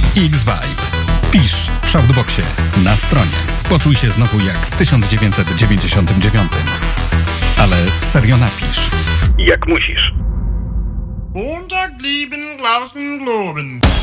X-Vibe. Pisz w Shoutboxie, na stronie. Poczuj się znowu jak w 1999. Ale serio napisz. Jak musisz. Montag lieben, Glauben, Globen.